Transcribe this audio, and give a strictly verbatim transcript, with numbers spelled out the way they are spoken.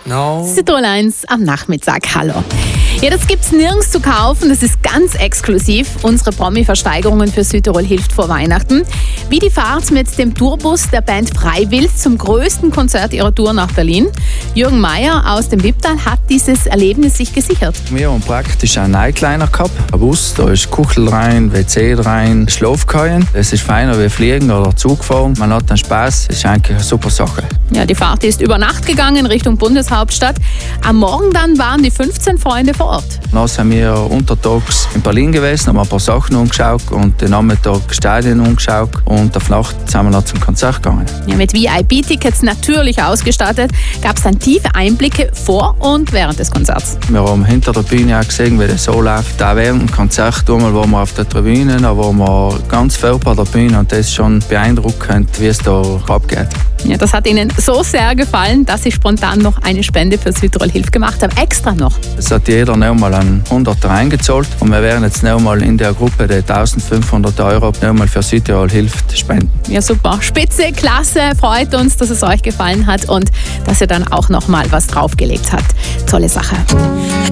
No. Südtirol eins am Nachmittag. Hallo. Ja, das gibt's nirgends zu kaufen. Das ist ganz exklusiv. Unsere Promi-Versteigerungen für Südtirol hilft vor Weihnachten. Wie die Fahrt mit dem Tourbus der Band Freiwild zum größten Konzert ihrer Tour nach Berlin. Jürgen Meier aus dem Wipptal hat dieses Erlebnis sich gesichert. Wir haben praktisch einen Nightliner gehabt. Ein Bus, da ist Kuchel rein, W C rein, Schlafkäuen. Es ist feiner wie Fliegen oder Zugfahren. Man hat dann Spaß. Das ist eigentlich eine super Sache. Ja, die Fahrt ist über Nacht gegangen Richtung Bundeshauptstadt. Am Morgen dann waren die fünfzehn Freunde vor Ort. Dann sind wir untertags in Berlin gewesen, haben ein paar Sachen angeschaut und den Nachmittag Stadien angeschaut und auf Nacht sind wir noch zum Konzert gegangen. Ja, mit V I P-Tickets natürlich ausgestattet, gab es dann tiefe Einblicke vor und während des Konzerts. Wir haben hinter der Bühne auch gesehen, wie das so läuft. Auch während dem Konzert einmal waren wir auf der Tribüne, da waren wir ganz viel bei der Bühne und das ist schon beeindruckend, wie es da abgeht. Ja, das hat ihnen so sehr gefallen, dass sie spontan noch eine Spende für Südtirol Hilft gemacht haben. Extra noch. Es hat jeder noch mal einen Hunderter eingezahlt und wir werden jetzt noch mal in der Gruppe die eintausendfünfhundert Euro noch mal für Südtirol Hilft spenden. Ja, super. Spitze, klasse. Freut uns, dass es euch gefallen hat und dass ihr dann auch noch mal was draufgelegt habt. Tolle Sache.